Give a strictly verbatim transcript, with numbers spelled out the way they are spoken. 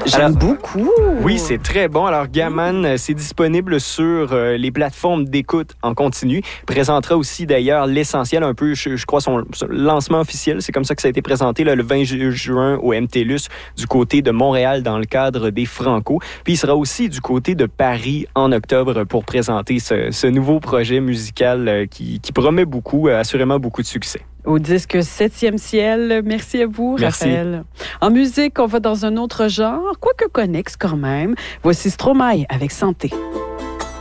J'aime Alors, beaucoup. Oui, c'est très bon. Alors, Gaman, euh, c'est disponible sur euh, les plateformes d'écoute en continu. Il présentera aussi, d'ailleurs, l'essentiel, un peu, je, je crois, son, son lancement officiel. C'est comme ça que ça a été présenté là, le vingt ju- juin au M T L U S du côté de Montréal dans le cadre des Franco. Puis, il sera aussi du côté de Paris en octobre pour présenter ce, ce nouveau projet musical euh, qui, qui promet beaucoup, euh, assurément beaucoup de succès. Au disque Septième Ciel. Merci à vous, Merci. Raphaël. En musique, on va dans un autre genre, quoique connexe quand même. Voici Stromae avec Santé.